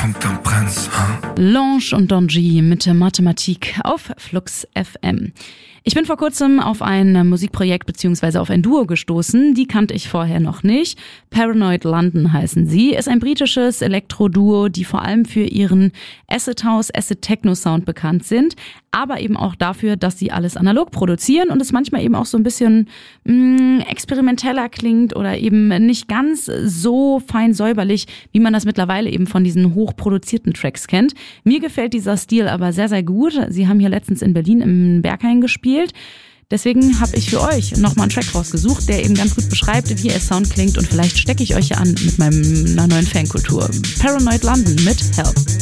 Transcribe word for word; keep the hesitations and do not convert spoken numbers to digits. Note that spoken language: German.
kommt ein Prinz. Huh? Lange und Donji mit der Mathematik auf Flux F M. Ich bin vor kurzem auf ein Musikprojekt bzw. auf ein Duo gestoßen, die kannte ich vorher noch nicht. Paranoid London heißen sie, ist ein britisches Elektro-Duo, die vor allem für ihren Acid House, Acid Techno Sound bekannt sind, aber eben auch dafür, dass sie alles analog produzieren und es manchmal eben auch so ein bisschen mh, experimenteller klingt oder eben nicht ganz so fein säuberlich, wie man das mittlerweile eben von diesen hochproduzierten Tracks kennt. Mir gefällt dieser Stil aber sehr, sehr gut. Sie haben hier letztens in Berlin im Berghain gespielt. Deswegen habe ich für euch nochmal einen Track rausgesucht, der eben ganz gut beschreibt, wie ihr Sound klingt und vielleicht stecke ich euch ja an mit meiner neuen Fankultur. Paranoid London mit Help.